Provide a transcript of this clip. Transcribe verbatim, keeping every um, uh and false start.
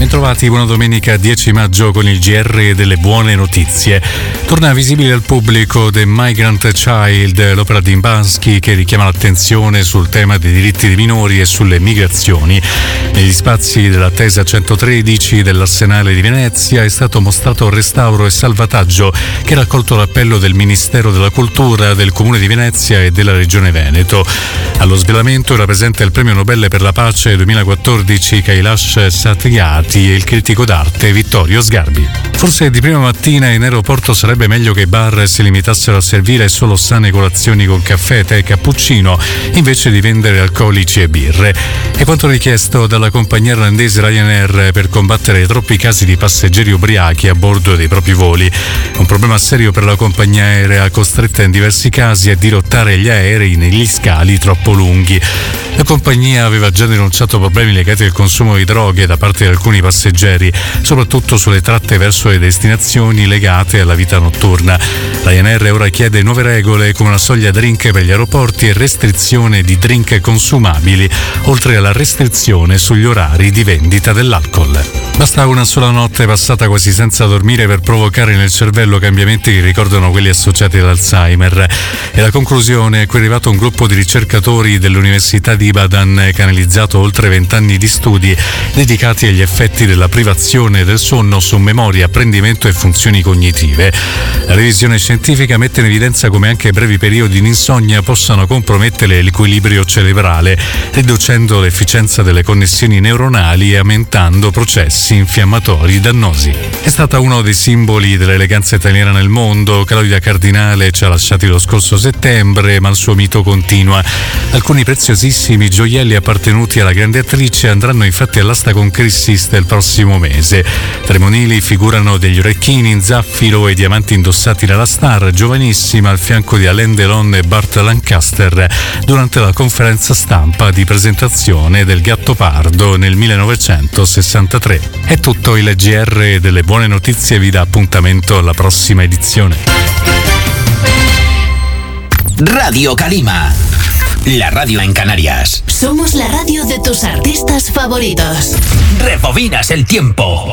Bentrovati, buona domenica dieci maggio con il G R delle buone notizie. Torna visibile al pubblico The Migrant Child, l'opera di Bansky che richiama l'attenzione sul tema dei diritti dei minori e sulle migrazioni. Negli spazi della Tesa centotredici dell'Arsenale di Venezia è stato mostrato il restauro e salvataggio che ha raccolto l'appello del Ministero della Cultura, del Comune di Venezia e della Regione Veneto. Allo svelamento era presente il Premio Nobel per la Pace duemilaquattordici Kailash Satyarthi e il critico d'arte Vittorio Sgarbi. Forse di prima mattina in aeroporto sarebbe meglio che i bar si limitassero a servire solo sane colazioni con caffè, tè e cappuccino invece di vendere alcolici e birre. È quanto richiesto dalla compagnia irlandese Ryanair per combattere i troppi casi di passeggeri ubriachi a bordo dei propri voli. Un problema serio per la compagnia aerea, costretta in diversi casi a dirottare gli aerei negli scali troppo lunghi. La compagnia aveva già denunciato problemi legati al consumo di droghe da parte di alcuni passeggeri, soprattutto sulle tratte verso le destinazioni legate alla vita notturna. Ryanair ora chiede nuove regole come una soglia drink per gli aeroporti e restrizione di drink consumabili, oltre alla restrizione sugli orari di vendita dell'alcol. Basta una sola notte passata quasi senza dormire per provocare nel cervello cambiamenti che ricordano quelli associati all'Alzheimer. E la conclusione è cui è arrivato un gruppo di ricercatori dell'Università di Ibadan che ha analizzato oltre vent'anni di studi dedicati agli effetti della privazione del sonno su memoria, apprendimento e funzioni cognitive. La revisione scientifica mette in evidenza come anche brevi periodi di insonnia possano compromettere l'equilibrio cerebrale, riducendo l'efficienza delle connessioni neuronali e aumentando processi infiammatori dannosi. È stata uno dei simboli dell'eleganza italiana nel mondo. Claudia Cardinale ci ha lasciati lo scorso settembre, ma il suo mito continua. Alcuni preziosissimi gioielli appartenuti alla grande attrice andranno infatti all'asta con Christie's del prossimo mese. Tra i monili figurano degli orecchini in zaffiro e diamanti indossati dalla star, giovanissima, al fianco di Alain Delon e Burt Lancaster durante la conferenza stampa di presentazione del Gattopardo nel millenovecentosessantatré. È tutto, il G R delle buone notizie vi dà appuntamento alla prossima edizione. Radio Calima, la radio en Canarias. Somos la radio de tus artistas favoritos. Rebobinas el tiempo.